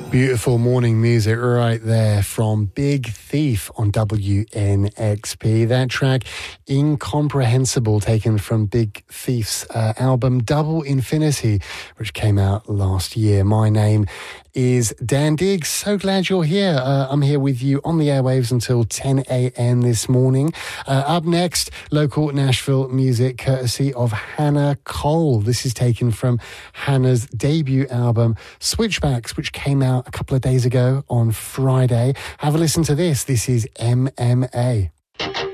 Beautiful morning music right there from Big Thief on WNXP. That track, Incomprehensible, taken from Big Thief's album Double Infinity, which came out last year. My name is Dan Diggs. So glad you're here. I'm here with you on the airwaves until 10 a.m. this morning. Up next, local Nashville music courtesy of Hannah Cole. This is taken from Hannah's debut album, Switchbacks, which came out a couple of days ago on Friday. Have a listen to this. This is MMA.